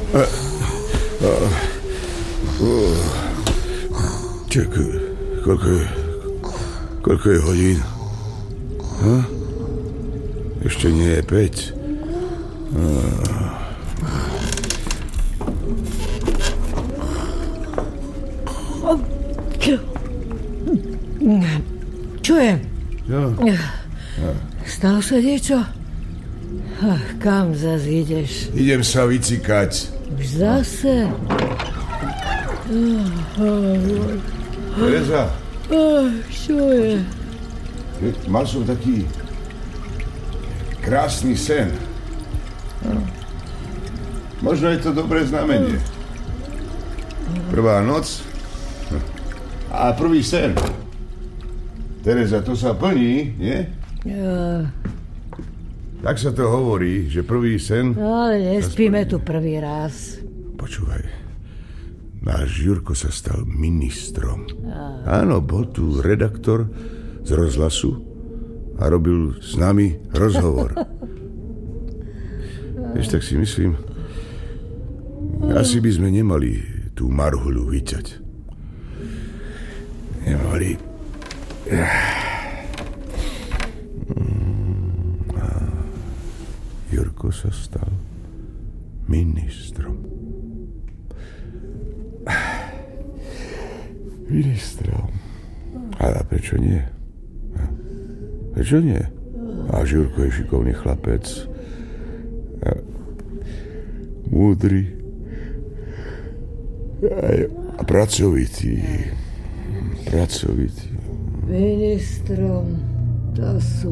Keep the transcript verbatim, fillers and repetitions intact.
Čakaj, koľko je... Koľko je hodín? Ha? Ešte nie je päť. Čo je? Čo? Stalo sa niečo? Kam zas ideš? Idem sa vycikať. Už zase? Tereza? Čo je? Mal som taký krásny sen. Možno je to dobré znamenie. Prvá noc a prvý sen. Tereza, to sa plní, nie? Ja. Tak sa to hovorí, že prvý sen... Ale nespíme tu prvý raz. Počúvaj, náš Jurko sa stal ministrom. Áno, bol tu redaktor z rozhlasu a robil s nami rozhovor. Vieš, tak si myslím, asi by sme nemali tú marhuľu vyťať. Nemali... Jurko sa stal ministrom. Ministrom. Ale prečo nie? Prečo nie? A Jurko je šikovný chlapec. Múdry. A pracovitý. Pracovitý. Ministrom, to sú